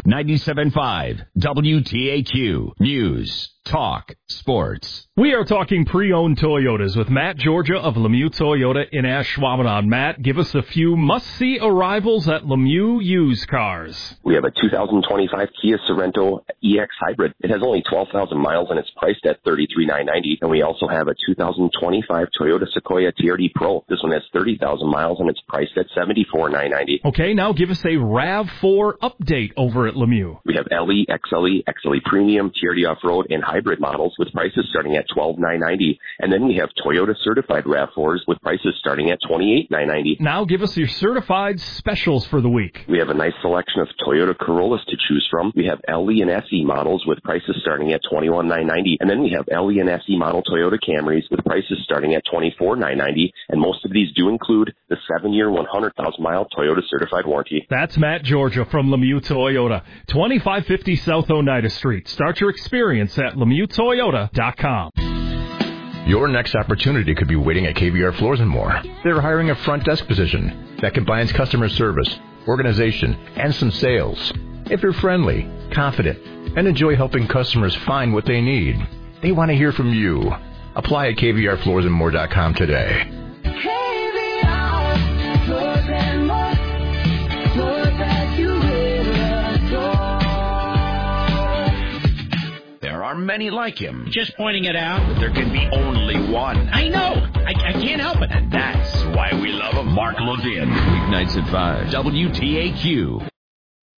97.5 WTAQ News, Talk, Sports. We are talking pre-owned Toyotas with Matt Georgia of Lemieux Toyota in Ashwaubenon. Matt, give us a few must-see arrivals at Lemieux Used Cars. We have a 2025 Kia Sorento EX Hybrid. It has only 12,000 miles and it's priced at $33,990. And we also have a 2025 Toyota Sequoia TRD Pro. This one has 30,000 miles and it's priced at $74,990. Okay, now give us a RAV4 update over at Lemieux. We have LE, XLE, XLE Premium, TRD Off-Road, and Hybrid models with prices starting at $12,990. And then we have Toyota certified RAV4s with prices starting at $28,990. Now give us your certified specials for the week. We have a nice selection of Toyota Corollas to choose from. We have LE and SE models with prices starting at $21,990. And then we have LE and SE model Toyota Camrys with prices starting at $24,990. And most of these do include the 7-year, 100,000-mile Toyota certified warranty. That's Matt Georgia from Lemieux Toyota, 2550 South Oneida Street. Start your experience at LemieuxToyota.com. Your next opportunity could be waiting at KVR Floors & More. They're hiring a front desk position that combines customer service, organization, and some sales. If you're friendly, confident, and enjoy helping customers find what they need, they want to hear from you. Apply at KVRFloorsandMore.com today. KVR Floors & More. Floors that you really adore. There are many like him, Just pointing it out. but there can be only one. I know. I can't help it. And that's why we love him. Mark Levin, weeknights at 5, WTAQ.